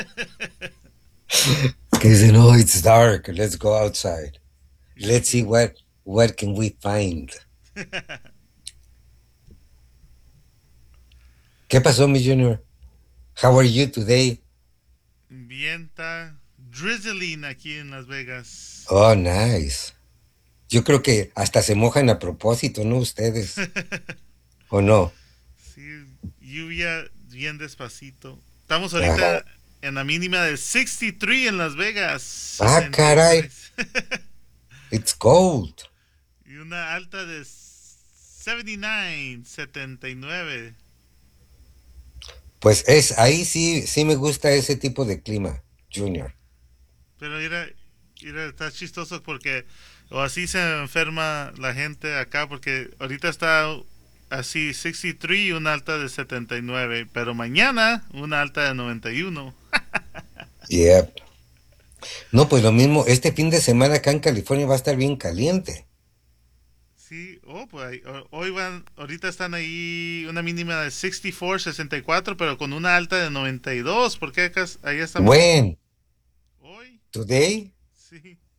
Que dicen, oh, it's dark, let's go outside. Let's see what can we find. ¿Qué pasó, mi Junior? How are you today? Bien, está drizzling aquí en Las Vegas. Oh, nice. Yo creo que hasta se mojan a propósito, ¿no? Ustedes. ¿O no? Sí, lluvia bien despacito. Estamos Ajá. ahorita en la mínima de 63 en Las Vegas, Ah, caray. 63. It's cold. Y una alta de 79, 79. Pues ahí sí, sí me gusta ese tipo de clima, Junior. Pero mira, está chistoso porque o así se enferma la gente acá porque ahorita está así 63 y una alta de 79, pero mañana una alta de 91. Yep. No, pues lo mismo, este fin de semana acá en California va a estar bien caliente. Sí, pues hoy van, ahorita están ahí una mínima de 64, 64, pero con una alta de 92, porque acá, allá estamos When? hoy. Today? Sí.